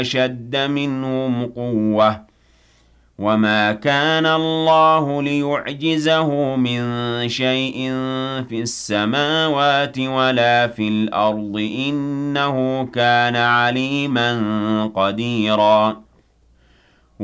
أشد منهم قوة وما كان الله ليعجزه من شيء في السماوات ولا في الأرض إنه كان عليما قديرا